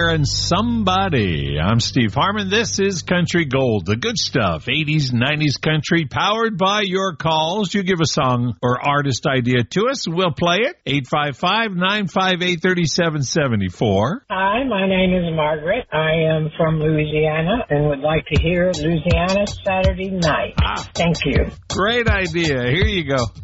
Somewhere and Somebody. I'm Steve Harmon. This is Country Gold, the good stuff. 80s, 90s country, powered by your calls. You give a song or artist idea to us, we'll play it. 855-958-3774. Hi, my name is Margaret. I am from Louisiana and would like to hear Louisiana Saturday Night. Thank you. Great idea. Here you go.